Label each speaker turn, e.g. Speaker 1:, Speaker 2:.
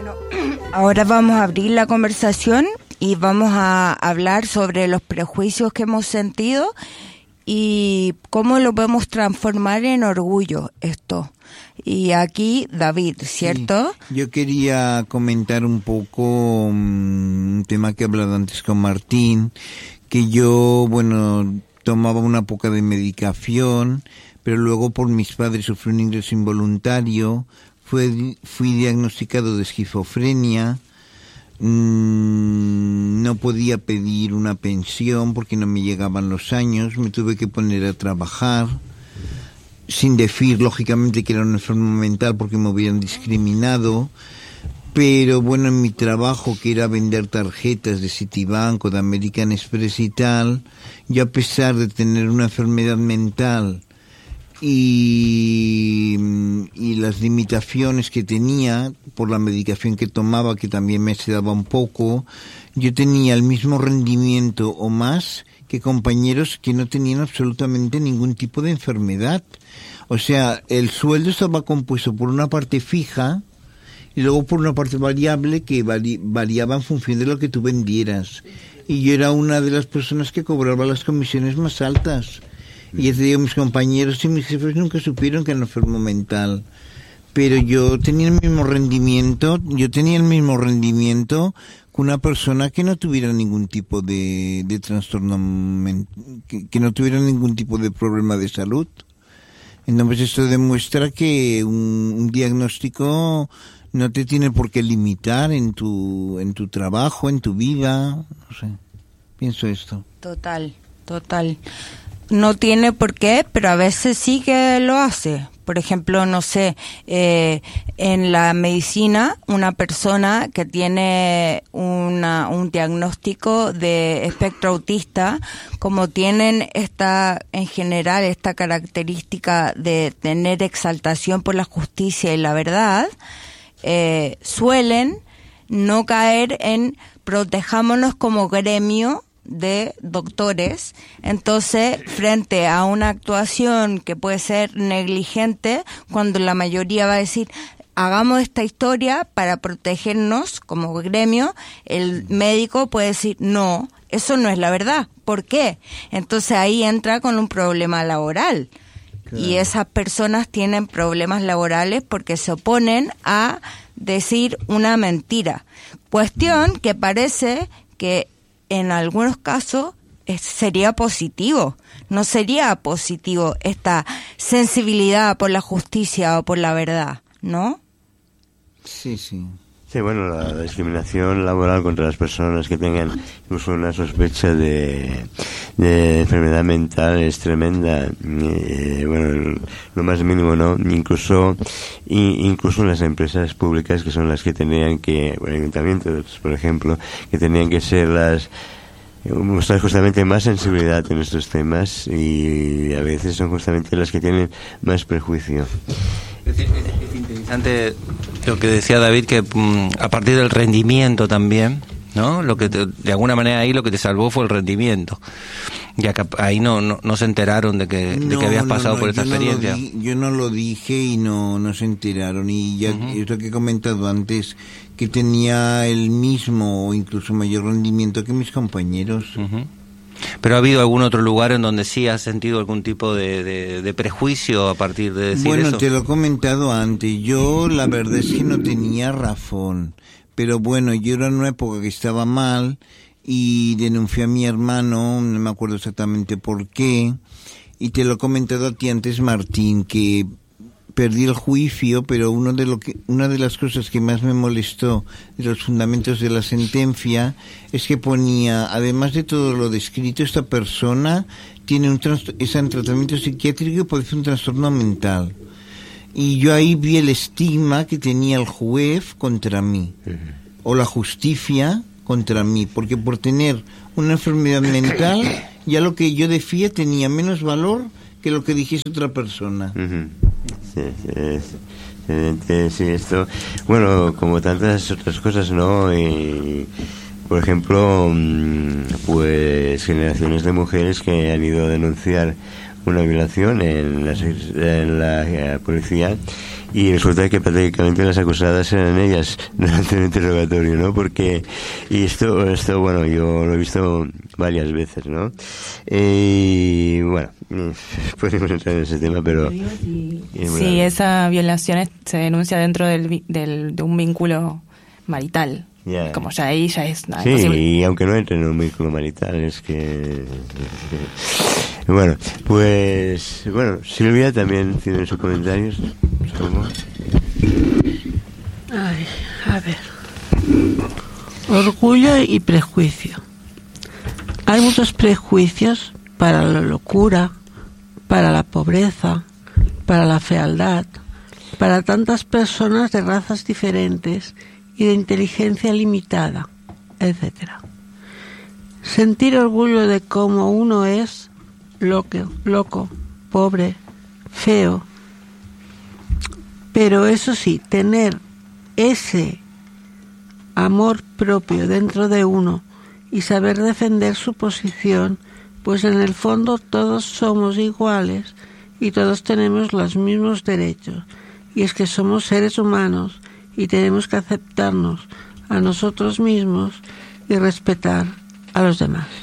Speaker 1: Bueno, ahora vamos a abrir la conversación y vamos a hablar sobre los prejuicios que hemos sentido y cómo lo podemos transformar en orgullo esto. Y aquí David, ¿cierto?
Speaker 2: Sí, yo quería comentar un poco un tema que he hablado antes con Martín, que yo, tomaba una poca de medicación, pero luego por mis padres sufrí un ingreso involuntario, fui diagnosticado de esquizofrenia, no podía pedir una pensión porque no me llegaban los años, me tuve que poner a trabajar, sin decir lógicamente que era una enfermedad mental porque me hubieran discriminado, pero en mi trabajo, que era vender tarjetas de Citibank o de American Express y tal, yo, a pesar de tener una enfermedad mental y las limitaciones que tenía por la medicación que tomaba, que también me sedaba un poco, yo tenía el mismo rendimiento o más que compañeros que no tenían absolutamente ningún tipo de enfermedad. O sea, el sueldo estaba compuesto por una parte fija y luego por una parte variable que variaba en función de lo que tú vendieras. Y yo era una de las personas que cobraba las comisiones más altas. Y ya te digo, mis compañeros y mis jefes nunca supieron que era enfermo mental. Pero yo tenía el mismo rendimiento que una persona que no tuviera ningún tipo de trastorno, que no tuviera ningún tipo de problema de salud. Entonces esto demuestra que un diagnóstico no te tiene por qué limitar en tu trabajo, en tu vida, no sé, pienso esto.
Speaker 1: Total. No tiene por qué, pero a veces sí que lo hace. Por ejemplo, no sé, en la medicina, una persona que tiene un diagnóstico de espectro autista, como tienen en general esta característica de tener exaltación por la justicia y la verdad, suelen no caer en protejámonos como gremio de doctores. Entonces, frente a una actuación que puede ser negligente, cuando la mayoría va a decir hagamos esta historia para protegernos como gremio, el médico puede decir no, eso no es la verdad. ¿Por qué? Entonces ahí entra con un problema laboral. Claro. Y esas personas tienen problemas laborales porque se oponen a decir una mentira. Cuestión que parece que en algunos casos sería positivo. No sería positivo esta sensibilidad por la justicia o por la verdad, ¿no?
Speaker 2: Sí.
Speaker 3: Sí, la discriminación laboral contra las personas que tengan incluso una sospecha de enfermedad mental es tremenda. Lo más mínimo, ¿no? Incluso en las empresas públicas, que son las que tenían que, ayuntamientos, por ejemplo, que tenían que ser mostrar justamente más sensibilidad en estos temas, y a veces son justamente las que tienen más prejuicio.
Speaker 4: Es interesante lo que decía David, que a partir del rendimiento también, ¿no? De alguna manera ahí lo que te salvó fue el rendimiento. Ya que ahí no se enteraron de que habías pasado por esta experiencia.
Speaker 2: Yo no lo dije y no se enteraron. Y ya es lo que he comentado antes, que tenía el mismo o incluso mayor rendimiento que mis compañeros.
Speaker 4: Uh-huh. ¿Pero ha habido algún otro lugar en donde sí has sentido algún tipo de prejuicio a partir de decir eso?
Speaker 2: Te lo he comentado antes. Yo la verdad es que no tenía razón. Pero yo era en una época que estaba mal y denuncié a mi hermano, no me acuerdo exactamente por qué. Y te lo he comentado a ti antes, Martín, que perdí el juicio, pero una de las cosas que más me molestó de los fundamentos de la sentencia es que ponía, además de todo lo descrito, esta persona tiene está en tratamiento psiquiátrico y padece un trastorno mental. Y yo ahí vi el estigma que tenía el juez contra mí, o la justicia contra mí, porque por tener una enfermedad mental, ya lo que yo decía tenía menos valor que lo que dijese otra persona.
Speaker 3: Uh-huh. Sí, esto, como tantas otras cosas, ¿no? Por ejemplo, pues generaciones de mujeres que han ido a denunciar una violación en la policía, y resulta que prácticamente las acusadas eran ellas durante el interrogatorio, ¿no? Porque, y esto bueno, yo lo he visto varias veces, ¿no? Y bueno, podemos entrar en ese tema, pero...
Speaker 5: Sí, esa violación se denuncia dentro de un vínculo marital.
Speaker 3: Yeah.
Speaker 5: Como ya ahí ya es nada.
Speaker 3: Sí,
Speaker 5: imposible.
Speaker 3: y aunque no entre en un vínculo marital, es que... Bueno, pues... Bueno, Silvia también tiene sus comentarios. ¿Cómo?
Speaker 6: Ay, a ver. Orgullo y prejuicio. Hay muchos prejuicios para la locura, para la pobreza, para la fealdad, para tantas personas de razas diferentes y de inteligencia limitada, etc. Sentir orgullo de cómo uno es loco, pobre, feo, pero eso sí, tener ese amor propio dentro de uno y saber defender su posición, pues en el fondo todos somos iguales y todos tenemos los mismos derechos, y es que somos seres humanos y tenemos que aceptarnos a nosotros mismos y respetar a los demás.